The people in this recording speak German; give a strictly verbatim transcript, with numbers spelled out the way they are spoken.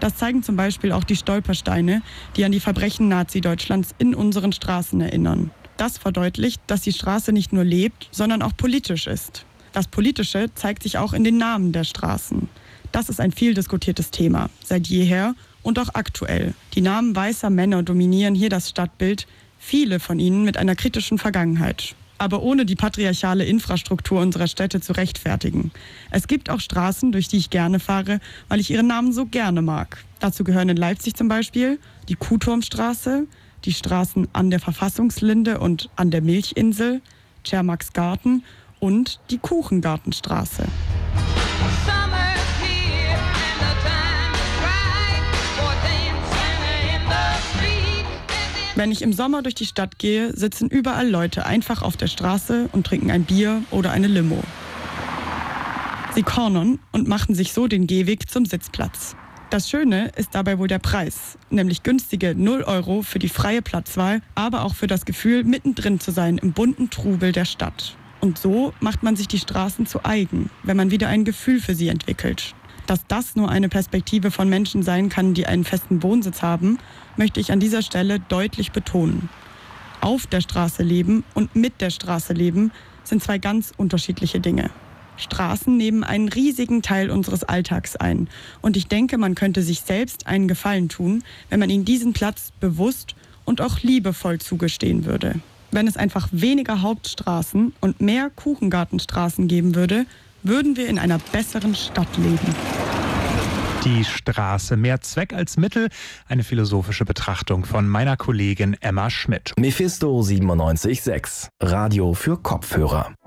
Das zeigen zum Beispiel auch die Stolpersteine, die an die Verbrechen Nazi-Deutschlands in unseren Straßen erinnern. Das verdeutlicht, dass die Straße nicht nur lebt, sondern auch politisch ist. Das Politische zeigt sich auch in den Namen der Straßen. Das ist ein viel diskutiertes Thema, seit jeher und auch aktuell. Die Namen weißer Männer dominieren hier das Stadtbild, viele von ihnen mit einer kritischen Vergangenheit. Aber ohne die patriarchale Infrastruktur unserer Städte zu rechtfertigen. Es gibt auch Straßen, durch die ich gerne fahre, weil ich ihren Namen so gerne mag. Dazu gehören in Leipzig zum Beispiel die Kuhturmstraße, die Straßen an der Verfassungslinde und an der Milchinsel, Tschermacksgarten und die Kuchengartenstraße. Wenn ich im Sommer durch die Stadt gehe, sitzen überall Leute einfach auf der Straße und trinken ein Bier oder eine Limo. Sie cornern und machen sich so den Gehweg zum Sitzplatz. Das Schöne ist dabei wohl der Preis, nämlich günstige null Euro für die freie Platzwahl, aber auch für das Gefühl, mittendrin zu sein im bunten Trubel der Stadt. Und so macht man sich die Straßen zu eigen, wenn man wieder ein Gefühl für sie entwickelt. Dass das nur eine Perspektive von Menschen sein kann, die einen festen Wohnsitz haben, möchte ich an dieser Stelle deutlich betonen. Auf der Straße leben und mit der Straße leben sind zwei ganz unterschiedliche Dinge. Straßen nehmen einen riesigen Teil unseres Alltags ein. Und ich denke, man könnte sich selbst einen Gefallen tun, wenn man ihnen diesen Platz bewusst und auch liebevoll zugestehen würde. Wenn es einfach weniger Hauptstraßen und mehr Kuchengartenstraßen geben würde, würden wir in einer besseren Stadt leben. Die Straße, mehr Zweck als Mittel, eine philosophische Betrachtung von meiner Kollegin Emma Schmidt. Mephisto siebenundneunzig Komma sechs, Radio für Kopfhörer.